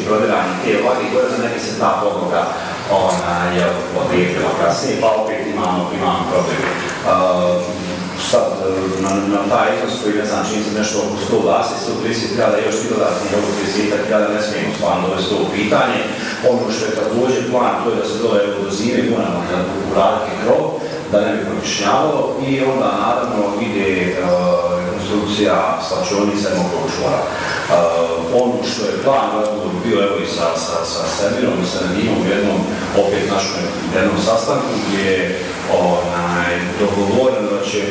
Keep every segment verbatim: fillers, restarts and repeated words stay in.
prodiranje te vage koje za neke se ta podloga je odlijepila kasnije, pa opet imamo, imamo problem. Uh, sad, na, na taj iznos koji ne znam čini se nešto oko sto dvadeset do sto trideset hiljada još ti dodatni oko trideset hiljada ne smijemo stvarno dovesti to u pitanje. Ono što je također plan, to je da se dole dozime i moramo da uraditi krov, da ne bi protišnjavalo i onda naravno ide uh, rekonstrukcija slačionice mokrovog čvora. Uh, ono što je plan razgovor bio evo i sa, sa, sa Semirom i sa Nadimom u jednom opet našom jednom sastanku gdje je onaj, dogovoreno da će,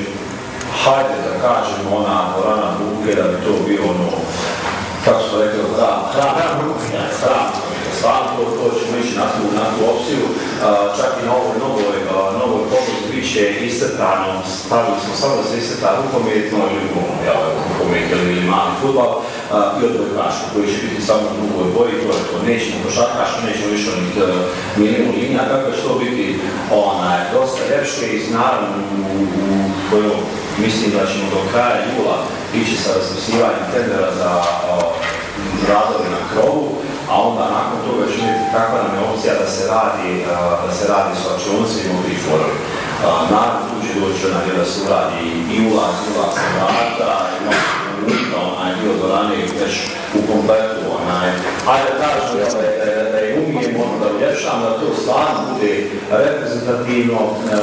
hajde da kažemo, ona dvorana Buke, da bi to bio ono, kako smo rekli, hram, hram, hram, hram, stvarno, to, to ćemo ići na tu, na tu opciju, uh, čak i na ovoj novoj, uh, novoj pogodu bit će iscrtano, stavili smo samo da se iscrta rukometno ili rukomet ili mali futbal uh, i odbojkaško koji će biti samo u drugoj boji, to je to, nećemo košarkaško, nećemo više onih uh, milijenu linija, tako će to biti onaj, dosta ljepše i naravno u, u kojom mislim da ćemo do kraja jula ići sa raspisivanjem tendera za uh, radove na krovu, a onda nakon toga će vidjeti kakva nam je opcija da se radi, da se radi slačionice i mokri čvorovi. Naravno, tu će doći onaj da se uradi i ulaz, i ulaz sa vrata, i unutra onaj dio dvorane već u kompletu onaj. Ajde da kažem da je umijemo da uljepšam, da to stvarno bude reprezentativno.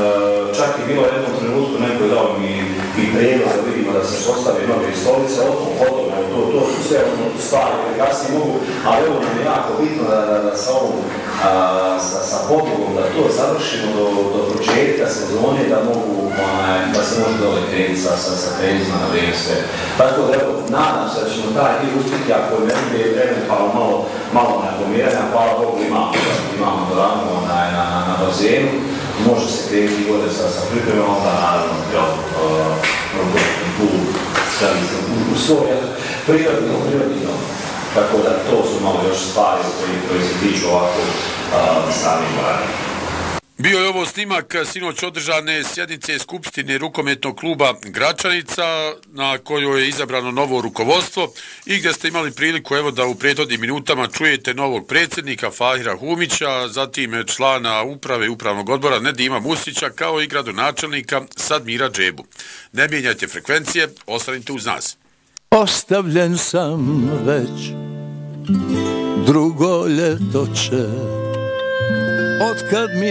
Čak je bilo jednom trenutku neko je dao mi i prijedlog da vidimo da se postave nove stolice, o tom, o tom, to, to su sve stvari koje kasnije mogu, ali evo nam je jako bitno da, da, da sa ovom, a, sa, sa podlogom, da to završimo do, do početka sezone, da mogu, onaj, da se može dole krenuti sa, sa, sa tenisma na vrijeme sve. Tako da evo, nadam se da ćemo taj dio uspjeti, ako je meni je eventualno malo, malo napomiranja, hvala Bogu imamo, imamo dvoranu na, na, na, na bazenu, može se krenuti gore sa, sa pripremom, onda naravno, jel, u, u svoj prirodno, prirodno. Tako da to su malo još stvari koji, koji se tiču ovako uh, sami morani. Bio je ovo snimak sinoć održane sjednice Skupštine rukometnog kluba Gračanica na kojoj je izabrano novo rukovodstvo i gdje ste imali priliku evo da u prethodnim minutama čujete novog predsjednika Fahira Humića, zatim člana uprave upravnog odbora Nedima Musića kao i gradonačelnika Sadmira Džebu. Ne mijenjajte frekvencije, ostanite uz nas. Ostavljen sam već drugo ljetoče, otkad mi